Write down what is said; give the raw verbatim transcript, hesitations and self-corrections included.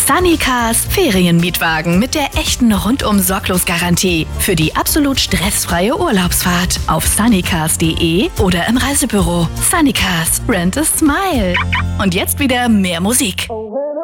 Sunnycars Ferienmietwagen mit der echten Rundum-Sorglos-Garantie. Für die absolut stressfreie Urlaubsfahrt auf sunnycars punkt de oder im Reisebüro. Sunnycars. Rent a smile. Und jetzt wieder mehr Musik.